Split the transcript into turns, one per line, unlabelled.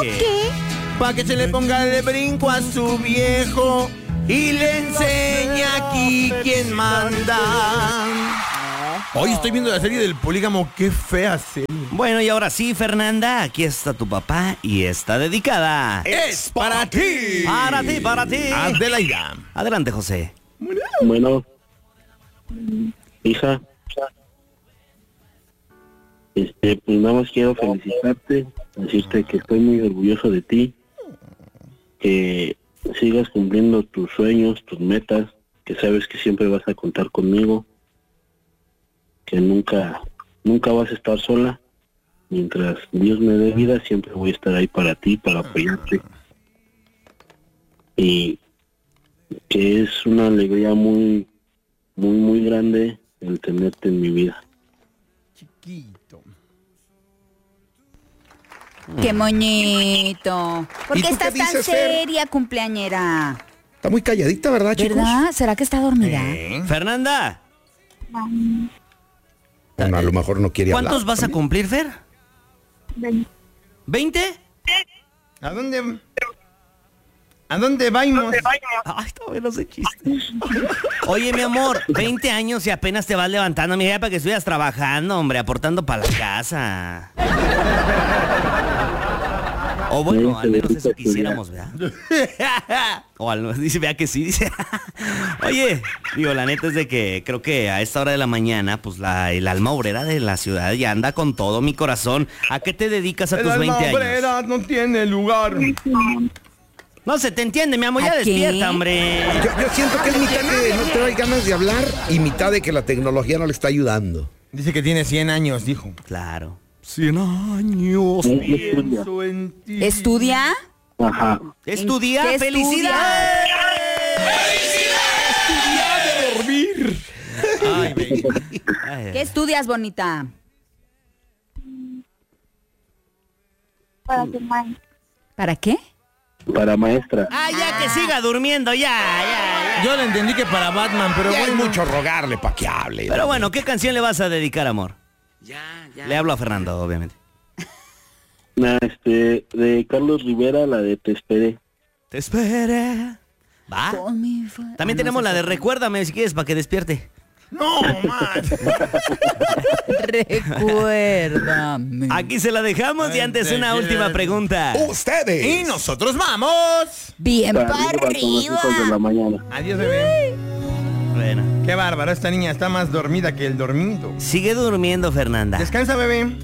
Pa' que se le ponga de brinco a su viejo y le enseña aquí quién manda. Hoy estoy viendo la serie del polígamo, qué fea serie.
Bueno, y ahora sí, Fernanda, aquí está tu papá y está dedicada.
¡Es para ti!
Para ti.
Adelaida.
Adelante, José.
Bueno, hija, pues nada más quiero felicitarte, decirte que estoy muy orgulloso de ti, que sigas cumpliendo tus sueños, tus metas, que sabes que siempre vas a contar conmigo, que nunca vas a estar sola. Mientras Dios me dé vida, siempre voy a estar ahí para ti, para apoyarte. Y que es una alegría muy, muy, muy grande el tenerte en mi vida.
Chiquito.
¡Qué moñito! ¿Por
¿Y
qué
tú
estás
qué
tan
dices, Fer?
seria, cumpleañera?
Está muy calladita, ¿verdad, chicos?
¿Verdad? ¿Será que está dormida?
Fernanda,
Bueno, a lo mejor no quiere hablar.
¿cuántos vas a cumplir, Fer? 20.
¿A dónde vamos?
Ay, todavía no sé chiste. Oye, mi amor, 20 años y apenas te vas levantando, mira, para que estuvieras trabajando, hombre, aportando para la casa. O bueno, al menos eso quisiéramos, ¿verdad? O al menos dice, vea que sí, dice. Oye, digo, la neta es de que creo que a esta hora de la mañana, pues el alma obrera de la ciudad ya anda con todo mi corazón. ¿A qué te dedicas a tus 20 años?
La obrera no tiene lugar.
No se te entiende, mi amor, ya
¿A qué?
despierta, hombre.
Yo siento que es mitad que no te da ganas de hablar y mitad de que la tecnología no le está ayudando.
Dice que tiene 100 años, dijo.
Claro.
100 años, pienso en ti.
¿Estudia?
Aja.
¿Es tu día?
¿Qué
¡Felicidades!
¡De dormir!
Ay, baby. Ay,
¿Qué estudias, bonita? ¿Para qué?
Para maestra.
ya que siga durmiendo, ya.
Yo le entendí que para Batman, pero
Ya es
bueno.
mucho rogarle para que hable.
Pero bueno, ¿qué canción le vas a dedicar, amor? Ya. Le hablo a Fernando, obviamente.
De Carlos Rivera, la de Te Esperé.
Te esperé. ¿Va? También tenemos la de Recuérdame, si quieres, para que despierte.
No, man.
Recuérdame.
Aquí se la dejamos y antes una última pregunta.
Ustedes.
Y nosotros vamos.
Bien para
con los hijos de la
arriba.
mañana.
Adiós, bebé.
Bueno,
Qué bárbaro, esta niña está más dormida que el dormido.
sigue durmiendo, Fernanda.
Descansa, bebé.